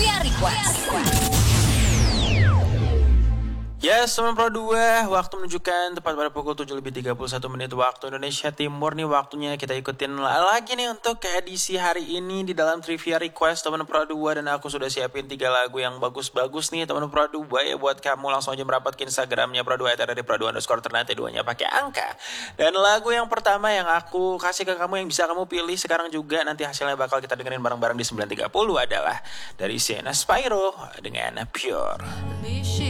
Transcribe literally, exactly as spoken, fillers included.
Trivia Request. Yes, teman Pro dua, waktu menunjukkan tepat pada pukul tujuh lebih tiga puluh satu menit waktu Indonesia Timur nih, waktunya kita ikutin lagi nih untuk ke edisi hari ini di dalam Trivia Request teman Pro dua, dan aku sudah siapin tiga lagu yang bagus-bagus nih teman Pro dua ya buat kamu. Langsung aja merapat ke Instagramnya Pro dua, dari Pro dua underscore ternate duanya pakai angka. Dan lagu yang pertama yang aku kasih ke kamu yang bisa kamu pilih sekarang juga, nanti hasilnya bakal kita dengerin bareng-bareng di sembilan tiga puluh adalah dari Sienna Spyro dengan Pure.